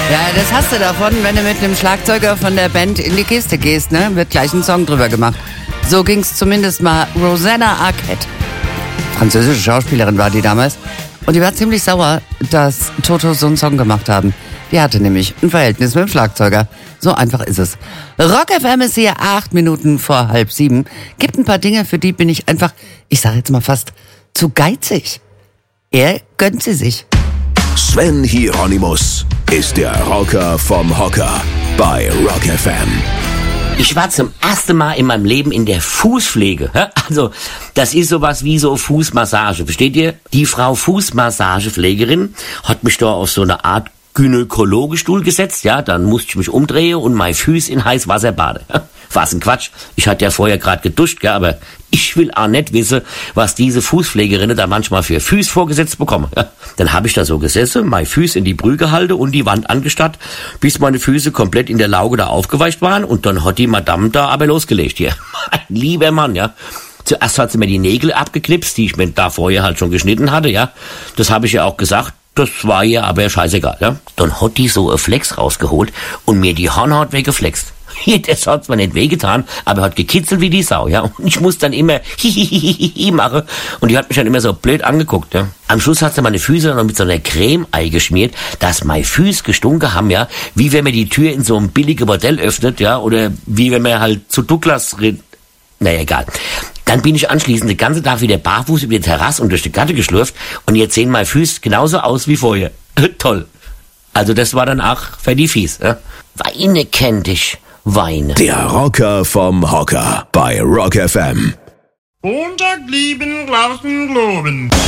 Ja, das hast du davon, wenn du mit einem Schlagzeuger von der Band in die Kiste gehst, ne? Wird gleich ein Song drüber gemacht. So ging's zumindest mal Rosanna Arquette. Französische Schauspielerin war die damals. Und die war ziemlich sauer, dass Toto so einen Song gemacht haben. Die hatte nämlich ein Verhältnis mit dem Schlagzeuger. So einfach ist es. Rock FM ist hier 8 Minuten vor 6:30. Gibt ein paar Dinge, für die bin ich einfach, ich sage jetzt mal fast, zu geizig. Er gönnt sie sich. Sven Hieronymus ist der Rocker vom Hocker bei Rock FM. Ich war zum ersten Mal in meinem Leben in der Fußpflege. Also, das ist sowas wie so Fußmassage, versteht ihr? Die Frau Fußmassagepflegerin hat mich da auf so eine Art Gynäkologestuhl gesetzt, ja, dann musste ich mich umdrehen und mein Füß in heiß Wasser bade. Was ein Quatsch. Ich hatte ja vorher gerade geduscht, ja, aber ich will auch nicht wissen, was diese Fußpflegerinnen da manchmal für Füße vorgesetzt bekommen. Ja, dann habe ich da so gesessen, mein Füß in die Brühe gehalten und die Wand angestarrt, bis meine Füße komplett in der Lauge da aufgeweicht waren und dann hat die Madame da aber losgelegt hier. Mein lieber Mann, ja. Zuerst hat sie mir die Nägel abgeknipst, die ich mir da vorher halt schon geschnitten hatte, ja. Das habe ich ja auch gesagt. Das war ihr aber scheißegal, ja. Dann hat die so ein Flex rausgeholt und mir die Hornhaut weggeflext. Das hat zwar nicht wehgetan, aber hat gekitzelt wie die Sau, ja. Und ich muss dann immer hihihihi machen und die hat mich dann immer so blöd angeguckt, ja. Am Schluss hat sie meine Füße noch mit so einer Creme eingeschmiert, dass meine Füße gestunken haben, ja. Wie wenn man die Tür in so einem billigen Bordell öffnet, ja. Oder wie wenn man halt zu Douglas naja, egal. Dann bin ich anschließend den ganzen Tag wieder barfuß über die Terrasse und durch die Gatte geschlurft und jetzt sehen meine Füße genauso aus wie vorher. Toll. Also das war dann auch für die Fies. Ja? Weine kennt dich, Weine. Der Rocker vom Hocker bei Rock FM. Montag lieben, draußen globen.